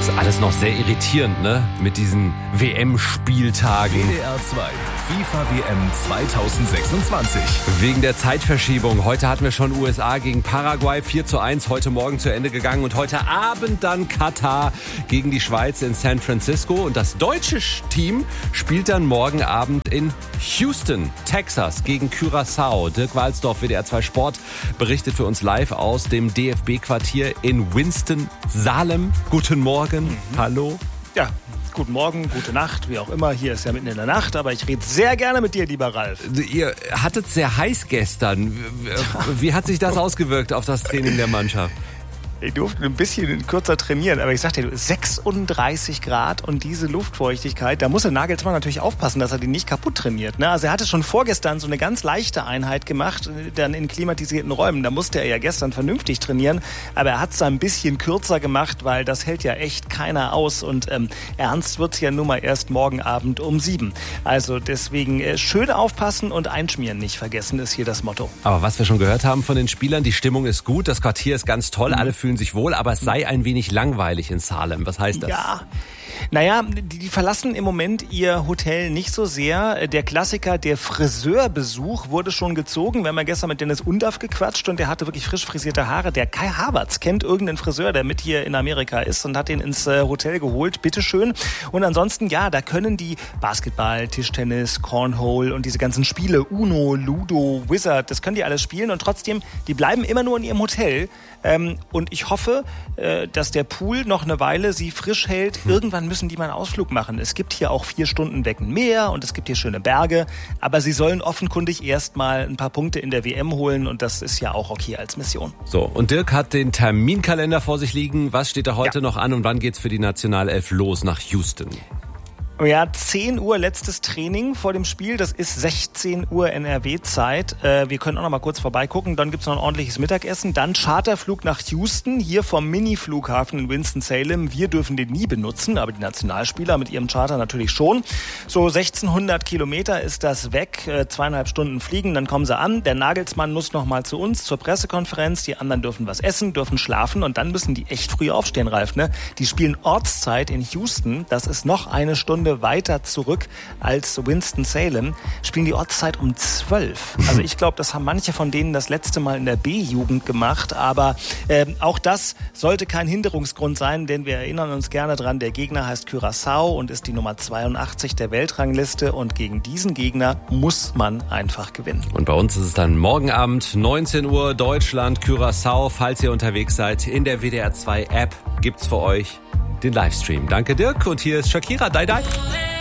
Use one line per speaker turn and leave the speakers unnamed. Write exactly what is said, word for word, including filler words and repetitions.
ist alles noch sehr irritierend, ne? Mit diesen W M-Spieltagen.
W D R zwei, FIFA W M zwanzig sechsundzwanzig.
Wegen der Zeitverschiebung. Heute hatten wir schon U S A gegen Paraguay, vier zu eins, heute Morgen zu Ende gegangen. Und heute Abend dann Katar gegen die Schweiz in San Francisco. Und das deutsche Team spielt dann morgen Abend in Houston, Texas gegen Curaçao. Dirk Walsdorf, W D R zwei Sport, berichtet für uns live aus dem D F B-Quartier in Winston-Salem. Guten Morgen, mhm. Hallo.
Ja, guten Morgen, gute Nacht, wie auch immer. Hier ist ja mitten in der Nacht, aber ich rede sehr gerne mit dir, lieber Ralf.
Ihr hattet sehr heiß gestern. Wie hat sich das ausgewirkt auf das Training der Mannschaft?
Ich durfte ein bisschen kürzer trainieren, aber ich sag dir, sechsunddreißig Grad und diese Luftfeuchtigkeit, da muss der Nagelsmann natürlich aufpassen, dass er die nicht kaputt trainiert. Ne? Also er hatte schon vorgestern so eine ganz leichte Einheit gemacht, dann in klimatisierten Räumen. Da musste er ja gestern vernünftig trainieren, aber er hat es da ein bisschen kürzer gemacht, weil das hält ja echt keiner aus und ähm, ernst wird's ja nun mal erst morgen Abend um sieben. Also deswegen äh, schön aufpassen und einschmieren nicht vergessen, ist hier das Motto.
Aber was wir schon gehört haben von den Spielern, die Stimmung ist gut, das Quartier ist ganz toll, alle fühlen sich wohl, aber es sei ein wenig langweilig in Salem. Was heißt das?
Ja, naja, die, die verlassen im Moment ihr Hotel nicht so sehr. Der Klassiker, der Friseurbesuch wurde schon gezogen. Wir haben ja gestern mit Dennis Undaff gequatscht und der hatte wirklich frisch frisierte Haare. Der Kai Havertz kennt irgendeinen Friseur, der mit hier in Amerika ist und hat ihn ins äh, Hotel geholt. Bitteschön. Und ansonsten, ja, da können die Basketball, Tischtennis, Cornhole und diese ganzen Spiele, Uno, Ludo, Wizard, das können die alles spielen und trotzdem, die bleiben immer nur in ihrem Hotel. Ähm, und ich hoffe, äh, dass der Pool noch eine Weile sie frisch hält. Hm. Irgendwann müssen die mal einen Ausflug machen. Es gibt hier auch vier Stunden weg ein Meer und es gibt hier schöne Berge. Aber sie sollen offenkundig erst mal ein paar Punkte in der W M holen und das ist ja auch okay als Mission.
So, und Dirk hat den Terminkalender vor sich liegen. Was steht da heute ja. noch an und wann geht's für die Nationalelf los nach Houston?
Ja, zehn Uhr letztes Training vor dem Spiel. Das ist sechzehn Uhr N R W-Zeit. Äh, wir können auch noch mal kurz vorbeigucken. Dann gibt's noch ein ordentliches Mittagessen. Dann Charterflug nach Houston, hier vom Mini-Flughafen in Winston-Salem. Wir dürfen den nie benutzen, aber die Nationalspieler mit ihrem Charter natürlich schon. So sechzehnhundert Kilometer ist das weg. Äh, zweieinhalb Stunden fliegen, dann kommen sie an. Der Nagelsmann muss noch mal zu uns zur Pressekonferenz. Die anderen dürfen was essen, dürfen schlafen und dann müssen die echt früh aufstehen, Ralf. Ne? Die spielen Ortszeit in Houston. Das ist noch eine Stunde weiter zurück als Winston-Salem, spielen die Ortszeit um zwölf. Also ich glaube, das haben manche von denen das letzte Mal in der B-Jugend gemacht, aber äh, auch das sollte kein Hinderungsgrund sein, denn wir erinnern uns gerne dran, der Gegner heißt Curaçao und ist die Nummer zweiundachtzig der Weltrangliste und gegen diesen Gegner muss man einfach gewinnen.
Und bei uns ist es dann morgen Abend, neunzehn Uhr, Deutschland, Curaçao. Falls ihr unterwegs seid, in der W D R zwei App gibt's für euch den Livestream. Danke Dirk und hier ist Shakira, Dai Dai.